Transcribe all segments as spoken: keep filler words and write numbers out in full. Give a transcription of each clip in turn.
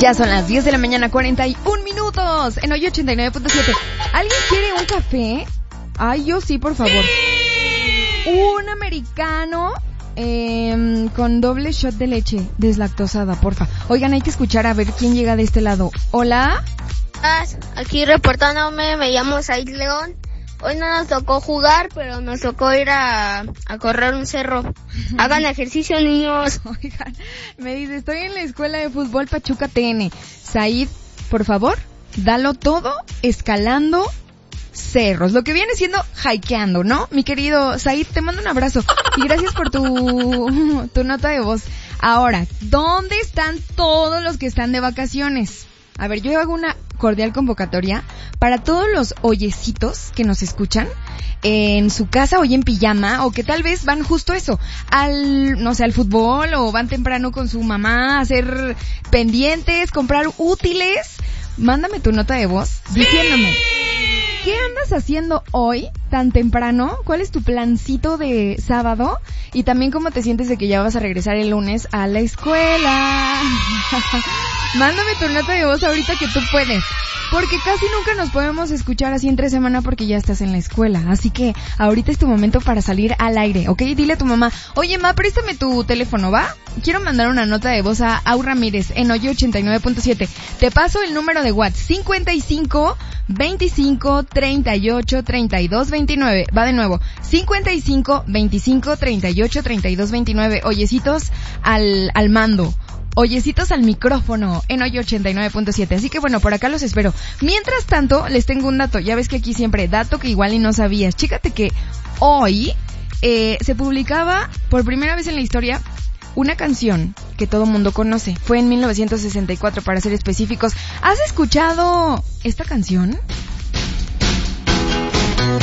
Ya son las diez de la mañana, cuarenta y un minutos, en hoy ochenta y nueve punto siete. ¿Alguien quiere un café? Ay, yo sí, por favor. Un americano eh, con doble shot de leche deslactosada, porfa. Oigan, hay que escuchar a ver quién llega de este lado. Hola. Aquí reportándome, me llamo Said León. Hoy no nos tocó jugar, pero nos tocó ir a, a correr un cerro. Hagan ejercicio, niños. Oigan, me dice, estoy en la escuela de fútbol Pachuca T N. Said, por favor, dalo todo escalando cerros. Lo que viene siendo hikeando, ¿no? Mi querido Said, te mando un abrazo. Y gracias por tu, tu nota de voz. Ahora, ¿dónde están todos los que están de vacaciones? A ver, yo hago una cordial convocatoria para todos los oyecitos que nos escuchan en su casa hoy en pijama, o que tal vez van justo eso, al, no sé, al fútbol, o van temprano con su mamá a hacer pendientes, comprar útiles. Mándame tu nota de voz diciéndome, ¿qué andas haciendo hoy tan temprano? ¿Cuál es tu plancito de sábado? Y también cómo te sientes de que ya vas a regresar el lunes a la escuela. Mándame tu nota de voz ahorita que tú puedes, porque casi nunca nos podemos escuchar así entre semana porque ya estás en la escuela. Así que ahorita es tu momento para salir al aire, ¿ok? Dile a tu mamá, oye, ma, préstame tu teléfono, ¿va? Quiero mandar una nota de voz a Au Ramírez en hoy ochenta y nueve punto siete. Te paso el número de WhatsApp, cincuenta y cinco, veinticinco, treinta y ocho, treinta y dos, veintinueve. Va de nuevo, cincuenta y cinco, veinticinco, treinta y ocho, treinta y dos, veintinueve. Oyecitos al, al mando. Oyecitos al micrófono en hoy ochenta y nueve punto siete. Así que bueno, por acá los espero. Mientras tanto, les tengo un dato. Ya ves que aquí siempre, dato que igual y no sabías. Chécate que hoy eh, se publicaba por primera vez en la historia una canción que todo mundo conoce. Fue en mil novecientos sesenta y cuatro, para ser específicos. ¿Has escuchado esta canción?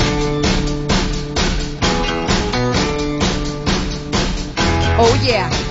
Oh yeah.